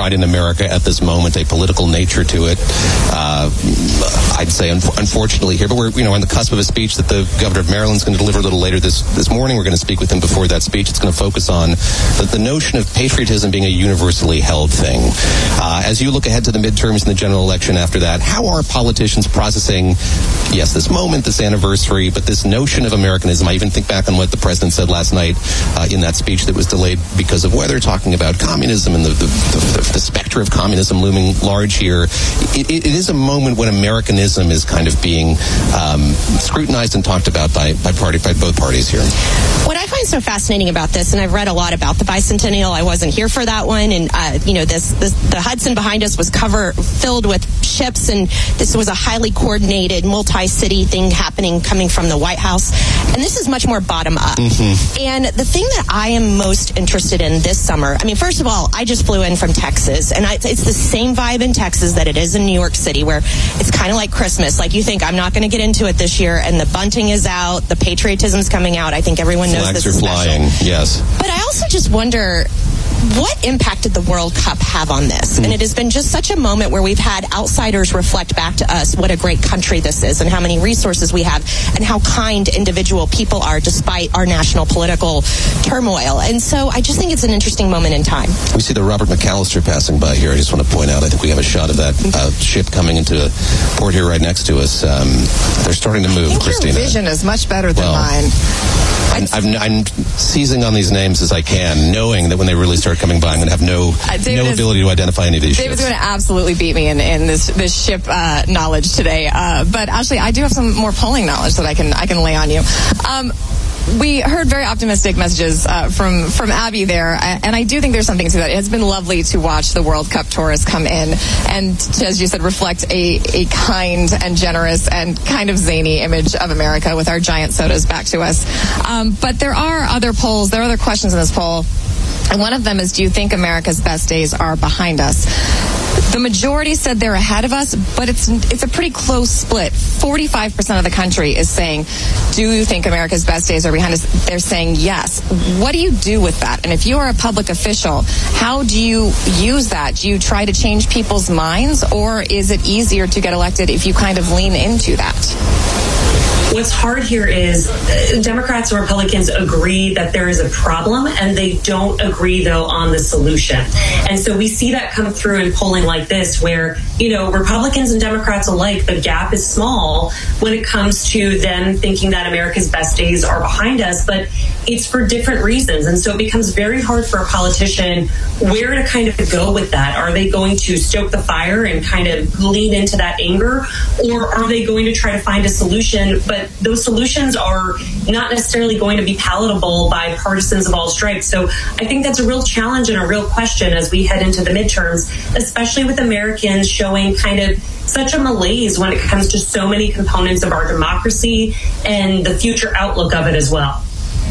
find in America at this moment, a political nature to it. I'd say, unfortunately here, but we're on the cusp of a speech that the governor of Maryland's going to deliver a little later this morning. We're going to speak with him before that speech. It's going to focus on the notion of patriotism being a universally held thing. As you look ahead to the midterms and the general election after that, how are politicians processing, yes, this moment, this anniversary, but this notion of Americanism? I even think back on what the president said last night in that speech that was delayed because of weather, talking about communism and the specter of communism looming large here. It is a moment when Americanism is kind of being scrutinized and talked about by both parties here. What I find so fascinating about this, and I've read a lot about the bicentennial, I wasn't here for that one, and the Hudson behind us was filled with ships, and this was a highly coordinated multi-city thing coming from the White House, and this is much more bottom up. Mm-hmm. And the thing that I am most interested in this summer, I mean, first of all, I just flew in from Texas, and it's the same vibe in Texas that it is in New York City, where it's kind of like Christmas. Like, you think, I'm not going to get into it this year, and the bunting is out, the patriotism's coming out. I think everyone knows this is special. Flags are flying, yes. But I also just wonder, what impact did the World Cup have on this? And it has been just such a moment where we've had outsiders reflect back to us what a great country this is and how many resources we have and how kind individual people are despite our national political turmoil. And so I just think it's an interesting moment in time. We see the Robert McAllister passing by here. I just want to point out, I think we have a shot of that ship coming into a port here right next to us. They're starting to move, Christina. Your vision is much better than mine. I'm seizing on these names as I can, knowing that when they really start coming by, I'm going to have no ability to identify any of these ships. David's going to absolutely beat me in this ship knowledge today. But actually, I do have some more polling knowledge that I can lay on you. We heard very optimistic messages from Abby there, and I do think there's something to that. It has been lovely to watch the World Cup tourists come in and, as you said, reflect a kind and generous and kind of zany image of America with our giant sodas back to us. But there are other polls, there are other questions in this poll, and one of them is, do you think America's best days are behind us? The majority said they're ahead of us, but it's a pretty close split. 45% of the country is saying, do you think America's best days are behind us? They're saying yes. What do you do with that? And if you are a public official, how do you use that? Do you try to change people's minds, or is it easier to get elected if you kind of lean into that? What's hard here is Democrats and Republicans agree that there is a problem, and they don't agree, though, on the solution. And so we see that come through in polling like this, where, Republicans and Democrats alike, the gap is small when it comes to them thinking that America's best days are behind us, but it's for different reasons. And so it becomes very hard for a politician where to kind of go with that. Are they going to stoke the fire and kind of lean into that anger, or are they going to try to find a solution? But those solutions are not necessarily going to be palatable by partisans of all stripes. So I think that's a real challenge and a real question as we head into the midterms, especially with Americans showing kind of such a malaise when it comes to so many components of our democracy and the future outlook of it as well.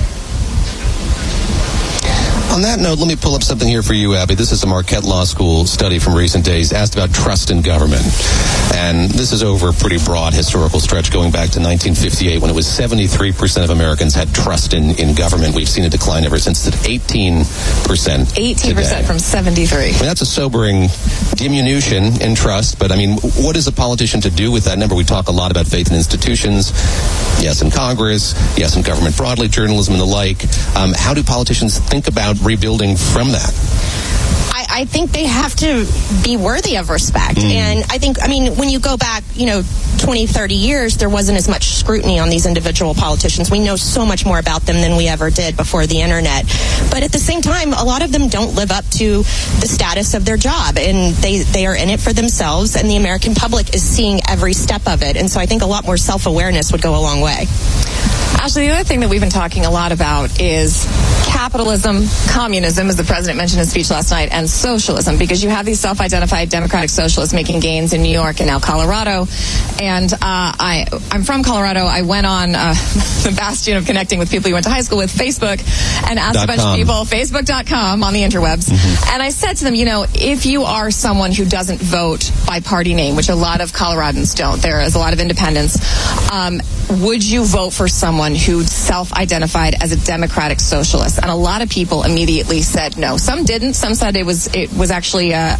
On that note, let me pull up something here for you, Abby. This is a Marquette Law School study from recent days, asked about trust in government. And this is over a pretty broad historical stretch going back to 1958, when it was 73% of Americans had trust in government. We've seen a decline ever since to 18%. 18% from 73. I mean, that's a sobering diminution in trust. But, I mean, what is a politician to do with that number? We talk a lot about faith in institutions. Yes, in Congress. Yes, in government broadly, journalism and the like. How do politicians think about rebuilding from that? I think they have to be worthy of respect. And when you go back, 20, 30 years, there wasn't as much scrutiny on these individual politicians. We know so much more about them than we ever did before the internet. But at the same time, a lot of them don't live up to the status of their job, and they are in it for themselves, and the American public is seeing every step of it. And so I think a lot more self-awareness would go a long way. Ashley, the other thing that we've been talking a lot about is capitalism, communism, as the president mentioned in his speech last night, and socialism, because you have these self-identified democratic socialists making gains in New York and now Colorado. And I'm from Colorado. I went on the bastion of connecting with people you went to high school with, Facebook, and asked a bunch of people, Facebook.com on the interwebs. Mm-hmm. And I said to them, if you are someone who doesn't vote by party name, which a lot of Coloradans don't, there is a lot of independents, would you vote for someone who self-identified as a democratic socialist? And a lot of people immediately said no. Some didn't. Some said it was actually